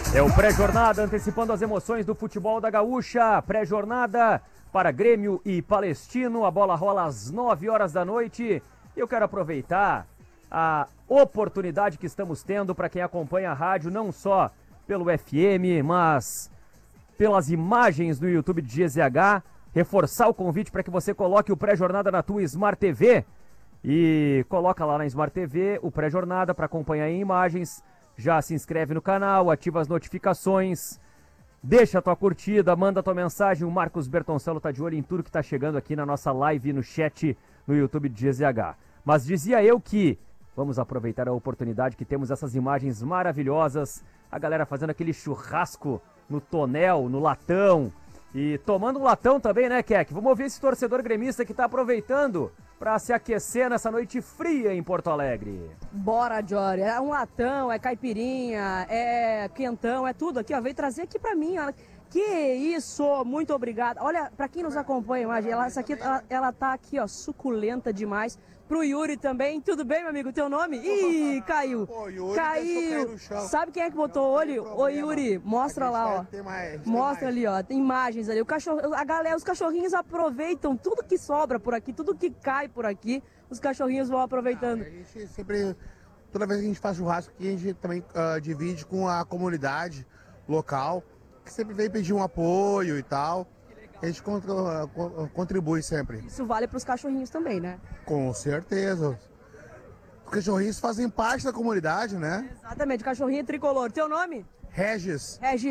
É o pré-jornada antecipando as emoções do futebol da Gaúcha. Pré-jornada para Grêmio e Palestino. A bola rola às 9 horas da noite. E eu quero aproveitar a oportunidade que estamos tendo para quem acompanha a rádio, não só pelo FM, mas pelas imagens no YouTube de GZH. Reforçar o convite para que você coloque o pré-jornada na tua Smart TV. E coloca lá na Smart TV o pré-jornada para acompanhar em imagens. Já se inscreve no canal, ativa as notificações, deixa a tua curtida, manda a tua mensagem. O Marcos Bertoncello tá de olho em tudo que tá chegando aqui na nossa live, no chat, no YouTube de GZH. Mas dizia eu que vamos aproveitar a oportunidade que temos essas imagens maravilhosas, a galera fazendo aquele churrasco no tonel, no latão, e tomando um latão também, né, Keck? Vamos ouvir esse torcedor gremista que tá aproveitando para se aquecer nessa noite fria em Porto Alegre. Bora, Jory. É um latão, é caipirinha, é quentão, é tudo aqui, ó. Veio trazer aqui pra mim, ó. Que isso, muito obrigada. Olha, pra quem nos acompanha, imagina, essa aqui, ela tá aqui, ó, suculenta demais. Pro Yuri também. Tudo bem, meu amigo? Teu nome? Ih, caiu. Caiu. Sabe quem é que botou o olho? Ô, Yuri, mostra lá, ó. Mostra ali, ó. Tem imagens ali. O cachorro, a galera, os cachorrinhos aproveitam tudo que sobra por aqui, tudo que cai por aqui. Os cachorrinhos vão aproveitando. A gente sempre, toda vez que a gente faz churrasco aqui, a gente também divide com a comunidade local, que sempre vem pedir um apoio e tal. A gente contribui sempre. Isso vale para os cachorrinhos também, né? Com certeza. Os cachorrinhos fazem parte da comunidade, né? Exatamente, cachorrinho tricolor. Teu nome? Regis. Regis.